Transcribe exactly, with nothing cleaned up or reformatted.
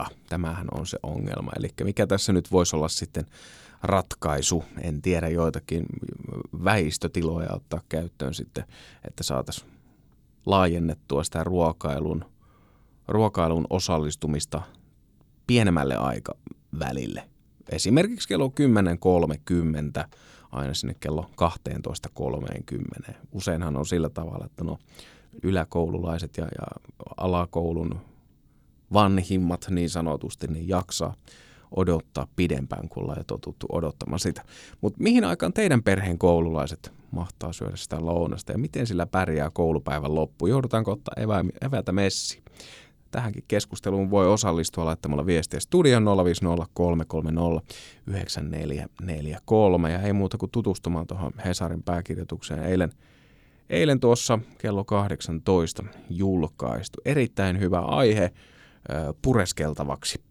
Tämähän on se ongelma. Eli mikä tässä nyt voisi olla sitten ratkaisu? En tiedä, joitakin väistötiloja ottaa käyttöön sitten, että saataisiin laajennettua sitä ruokailun, ruokailun osallistumista pienemmälle aikavälille. Esimerkiksi kello kymmenen kolmekymmentä aina sinne kello kaksitoista kolmekymmentä. Useinhan on sillä tavalla, että no yläkoululaiset ja, ja alakoulun vanhimmat niin sanotusti niin jaksaa odottaa pidempään, kun ollaan jo totuttu odottamaan sitä. Mutta mihin aikaan teidän perheen koululaiset mahtaa syödä sitä lounasta ja miten sillä pärjää koulupäivän loppu? Joudutaanko ottaa evä, evätä messi? Tähänkin keskusteluun voi osallistua laittamalla viestiä studion nolla viisi nolla kolme kolme nolla yhdeksän neljä neljä kolme ja ei muuta kuin tutustumaan tuohon Hesarin pääkirjoitukseen. Eilen, eilen tuossa kello kahdeksantoista julkaistu. Erittäin hyvä aihe äh, pureskeltavaksi.